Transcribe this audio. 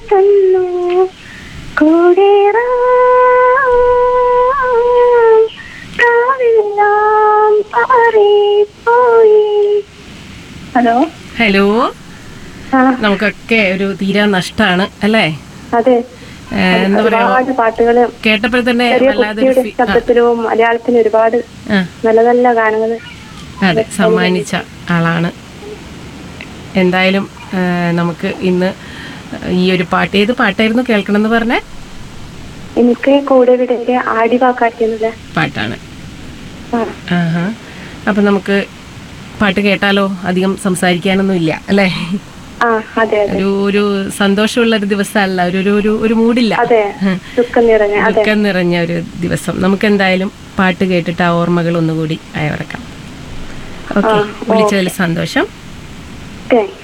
തന്നു കൂടേറാം പ്രാവെല്ലാം പാറിപ്പോയി. Hello hello, നമുക്കൊക്കെ ഒരു തീരാ നഷ്ടാണ് അല്ലേ? അതെ, എന്താ പറയാ, ഒരുപാട് പാട്ടുകള് കേട്ടപ്പോൾ തന്നെ കുട്ടിയുടെ ശബ്ദത്തിലും മലയാളത്തിന് ഒരുപാട് നല്ല നല്ല ഗാനങ്ങൾ അതെ സമ്മാനിച്ച ആളാണ്. എന്തായാലും നമുക്ക് ഇന്ന് ഈ ഒരു പാട്ട്, ഏത് പാട്ടായിരുന്നു കേൾക്കണം എന്ന് പറഞ്ഞേ? എനിക്ക് കൂടെ വിടന്റെ ആടിവാക്കാട്ടിയത് പാട്ടാണ്. അപ്പൊ നമുക്ക് പാട്ട് കേട്ടാലോ? അധികം സംസാരിക്കാനൊന്നും ഇല്ല അല്ലേ? ഒരു സന്തോഷമുള്ള ഒരു ദിവസമല്ല, ഒരു മൂഡില്ല, ദുഃഖം നിറഞ്ഞ ഒരു ദിവസം. നമുക്ക് എന്തായാലും പാട്ട് കേട്ടിട്ട് ആ ഓർമ്മകൾ ഒന്നുകൂടി അയവിറക്കാം. ഓക്കെ, വിളിച്ചതിൽ സന്തോഷം.